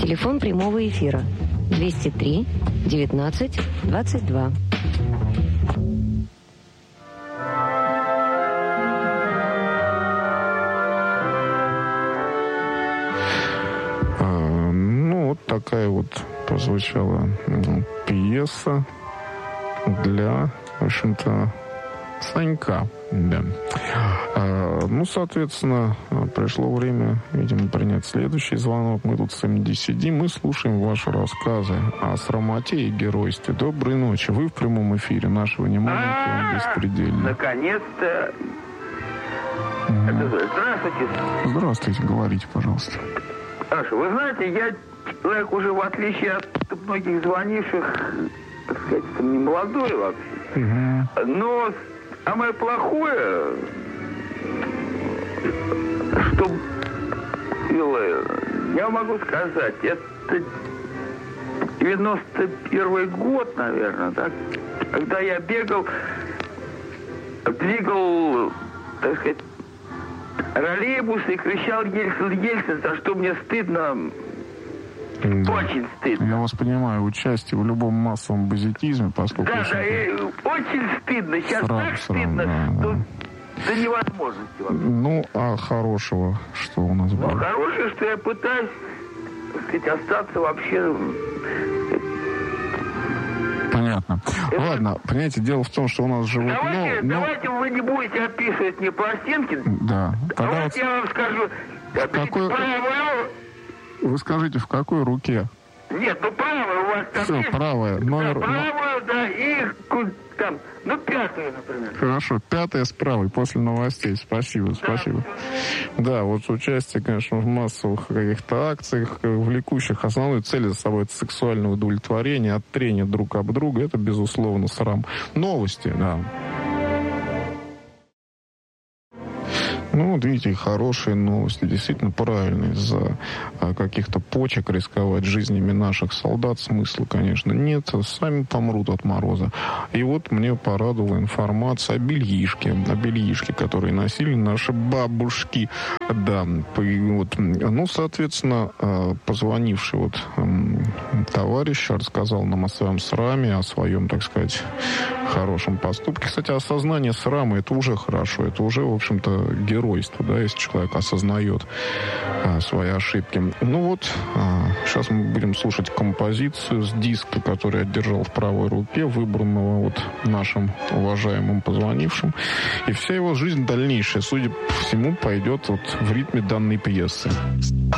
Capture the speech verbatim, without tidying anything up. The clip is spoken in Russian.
Телефон прямого эфира двести три девятнадцать двадцать два. А, ну, вот такая вот прозвучала ну, пьеса для, в общем-то, Санька. Да. А, ну, соответственно, пришло время, видимо, принять следующий звонок. Мы тут с эм ди сидим и слушаем ваши рассказы о срамоте и геройстве. Доброй ночи. Вы в прямом эфире. Наше внимание к вам беспредельно. Наконец-то. Mm. Здравствуйте. Здравствуйте. Говорите, пожалуйста. Саша, вы знаете, я человек уже, в отличие от многих звонивших, так сказать, не молодой вообще. Mm-hmm. Но самое плохое, что было, я могу сказать, это девяносто первый год, наверное, так, когда я бегал, двигал, так сказать, троллейбус и кричал Ельцин, Ельцин, за что мне стыдно, да. Очень стыдно. Я вас понимаю, участие в любом массовом базитизме, поскольку... Да, да, и очень стыдно, сейчас срам, так срам, стыдно, да, что да. до невозможности вообще. Ну, а хорошего что у нас было? Ну, хорошее, что я пытаюсь, так сказать, остаться вообще... Понятно. Это... Ладно, понимаете, дело в том, что у нас живут... Давайте, ну, давайте ну... вы не будете описывать мне пластинки. Да. Тогда давайте вот... я вам скажу. В какой... Правую... Вы скажите, в какой руке? Нет, ну правая у вас там Все, есть. правая. Номер... Да, правую, да, и там, ну, пятую, например. Хорошо, пятая с правой, после новостей. Спасибо, да. Спасибо. Да, вот участие, конечно, в массовых каких-то акциях, влекущих основной целью за собой это сексуальное удовлетворение от трения друг об друга, это, безусловно, срам. Новости, да. Ну, вот видите, хорошие новости, действительно правильные. Из-за каких-то почек рисковать жизнями наших солдат смысла, конечно, нет. Сами помрут от мороза. И вот мне порадовала информация о бельишке. О бельишке, которые носили наши бабушки. Да, вот. Ну, соответственно, позвонивший вот товарищ рассказал нам о своем сраме, о своем, так сказать, хорошем поступке. Кстати, осознание срама — это уже хорошо. Это уже, в общем-то, геройство, да, если человек осознает а, свои ошибки. Ну вот, а, сейчас мы будем слушать композицию с диска, который я держал в правой руке, выбранного вот нашим уважаемым позвонившим. И вся его жизнь дальнейшая, судя по всему, пойдет вот в ритме данной пьесы.